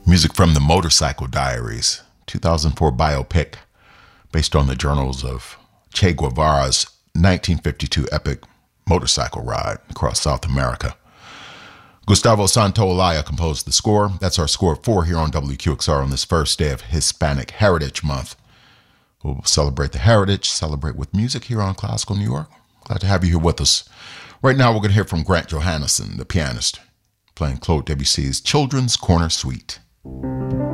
Music from the Motorcycle Diaries, 2004 biopic based on the journals of Che Guevara's 1952 epic motorcycle ride across South America. Gustavo Santaolalla composed the score. That's our score 4 here on WQXR on this first day of Hispanic Heritage Month. We'll celebrate the heritage, celebrate with music here on Classical New York. Glad to have you here with us. Right now, we're going to hear from Grant Johannesson, the pianist, playing Claude Debussy's Children's Corner Suite.